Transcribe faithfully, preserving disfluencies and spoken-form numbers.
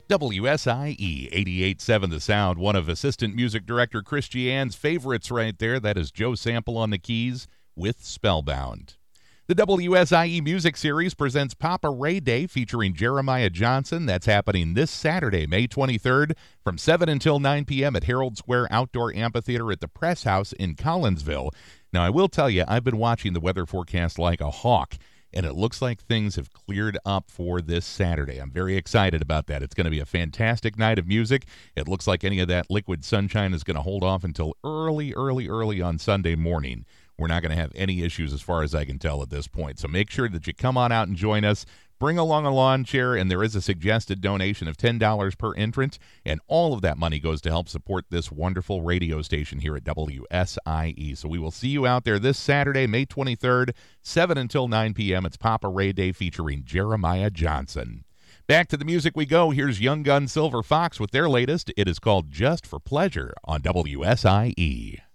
W S I E eighty-eight point seven The Sound, one of Assistant Music Director Chris Gian's favorites right there. That is Joe Sample on the keys with Spellbound. The W S I E Music Series presents Papa Ray Day featuring Jeremiah Johnson. That's happening this Saturday, May twenty-third, from seven until nine p.m. at Herald Square Outdoor Amphitheater at the Press House in Collinsville. Now, I will tell you, I've been watching the weather forecast like a hawk, and it looks like things have cleared up for this Saturday. I'm very excited about that. It's going to be a fantastic night of music. It looks like any of that liquid sunshine is going to hold off until early, early, early on Sunday morning. We're not going to have any issues as far as I can tell at this point. So make sure that you come on out and join us. Bring along a lawn chair, and there is a suggested donation of ten dollars per entrant, and all of that money goes to help support this wonderful radio station here at W S I E. So we will see you out there this Saturday, May twenty-third, seven until nine p.m. It's Papa Ray Day featuring Jeremiah Johnson. Back to the music we go. Here's Young Gun Silver Fox with their latest. It is called Just for Pleasure on W S I E.